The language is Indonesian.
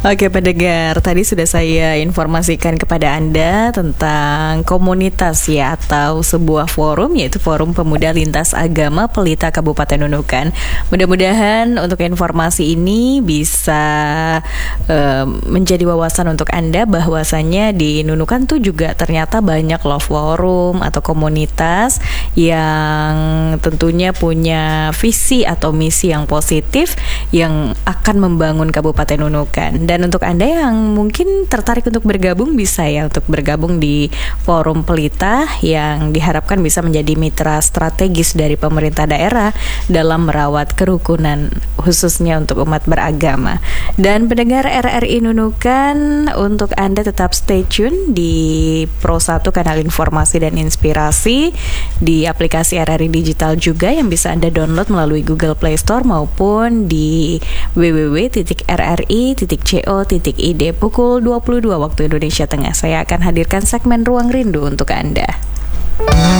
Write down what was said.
Oke pendengar, tadi sudah saya informasikan kepada Anda tentang komunitas ya, atau sebuah forum, yaitu Forum Pemuda Lintas Agama Pelita Kabupaten Nunukan. Mudah-mudahan untuk informasi ini bisa menjadi wawasan untuk Anda, bahwasanya di Nunukan tuh juga ternyata banyak loh forum atau komunitas yang tentunya punya visi atau misi yang positif yang akan membangun Kabupaten Nunukan. Dan untuk Anda yang mungkin tertarik untuk bergabung, bisa ya untuk bergabung di Forum Pelita yang diharapkan bisa menjadi mitra strategis dari pemerintah daerah dalam merawat kerukunan khususnya untuk umat beragama. Dan pendengar RRI Nunukan, untuk Anda tetap stay tune di Pro 1 kanal informasi dan inspirasi, di aplikasi RRI Digital juga yang bisa Anda download melalui Google Play Store maupun di www.rri.co.id pukul 22 waktu Indonesia Tengah. Saya akan hadirkan segmen Ruang Rindu untuk Anda.